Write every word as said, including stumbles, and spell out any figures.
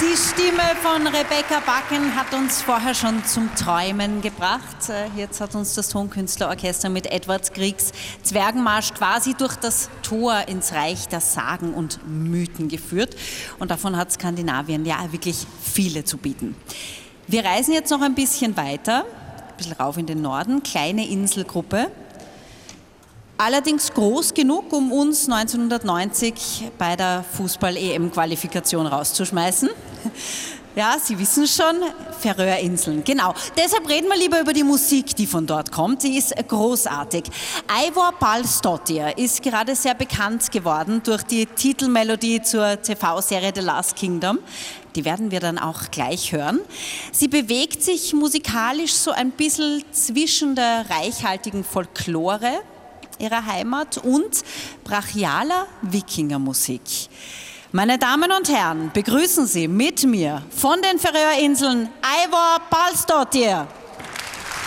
Die Stimme von Rebecca Backen hat uns vorher schon zum Träumen gebracht. Jetzt hat uns das Tonkünstlerorchester mit Edvard Griegs Zwergenmarsch quasi durch das Tor ins Reich der Sagen und Mythen geführt. Und davon hat Skandinavien ja wirklich viele zu bieten. Wir reisen jetzt noch ein bisschen weiter, ein bisschen rauf in den Norden, kleine Inselgruppe. Allerdings groß genug, um uns neunzehnhundertneunzig bei der Fußball-E M-Qualifikation rauszuschmeißen. Ja, Sie wissen schon, Färöerinseln, genau. Deshalb reden wir lieber über die Musik, die von dort kommt. Die ist großartig. Eivor Pálsdóttir ist gerade sehr bekannt geworden durch die Titelmelodie zur T V-Serie The Last Kingdom. Die werden wir dann auch gleich hören. Sie bewegt sich musikalisch so ein bisschen zwischen der reichhaltigen Folklore ihrer Heimat und brachialer Wikingermusik. Meine Damen und Herren, begrüßen Sie mit mir von den Färöerinseln Eivor Pálsdóttir.